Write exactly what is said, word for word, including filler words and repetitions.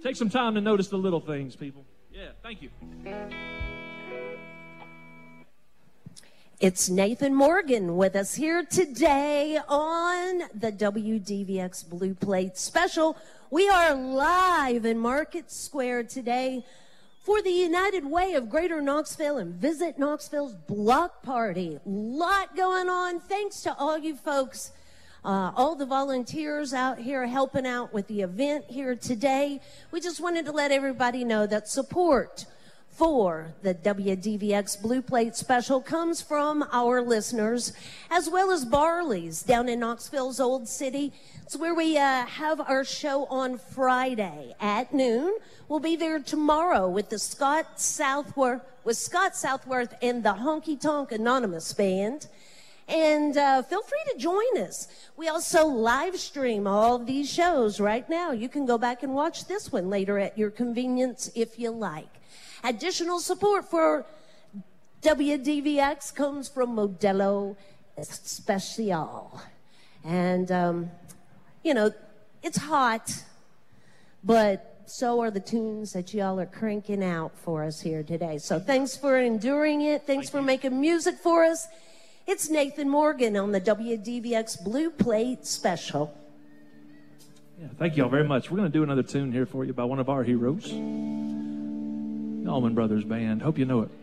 Take some time to notice the little things, people. Yeah, thank you. It's Nathan Morgan with us here today on the W D V X Blue Plate Special. We are live in Market Square today for the United Way of Greater Knoxville and Visit Knoxville's block party. Lot going on. Thanks to all you folks, uh, all the volunteers out here helping out with the event here today. We just wanted to let everybody know that support for the W D V X Blue Plate Special comes from our listeners, as well as Barley's down in Knoxville's Old City. It's where we uh, have our show on Friday at noon. We'll be there tomorrow with the Scott Southworth, with Scott Southworth and the Honky Tonk Anonymous Band. And uh, feel free to join us. We also live stream all of these shows right now. You can go back and watch this one later at your convenience if you like. Additional support for W D V X comes from Modelo Especial. And, um, you know, it's hot, but so are the tunes that y'all are cranking out for us here today. So thanks for enduring it. Thanks for making music for us. It's Nathan Morgan on the W D V X Blue Plate Special. Yeah, thank you all very much. We're going to do another tune here for you by one of our heroes, the Allman Brothers Band. Hope you know it.